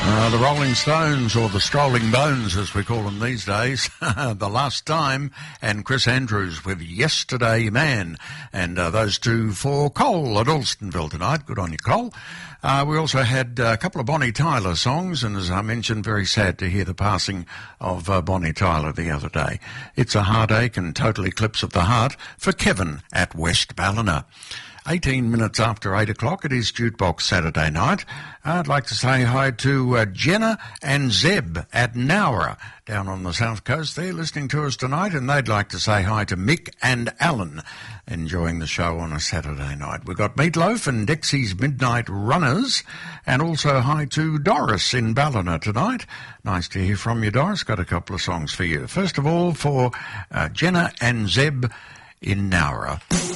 The Rolling Stones, or the Strolling Bones as we call them these days, The Last Time, and Chris Andrews with Yesterday Man. And those two for Cole at Alstonville tonight. Good on you, Cole. We also had a couple of Bonnie Tyler songs, and as I mentioned, very sad to hear the passing of Bonnie Tyler the other day. It's a heartache and total eclipse of the heart for Kevin at West Ballina. 18 minutes after 8 o'clock, it is Jukebox Saturday night. I'd like to say hi to Jenna and Zeb at Nowra down on the south coast. They're listening to us tonight, and they'd like to say hi to Mick and Alan, enjoying the show on a Saturday night. We've got Meatloaf and Dexy's Midnight Runners, and also hi to Doris in Ballina tonight. Nice to hear from you, Doris. Got a couple of songs for you. First of all, for Jenna and Zeb in Nowra.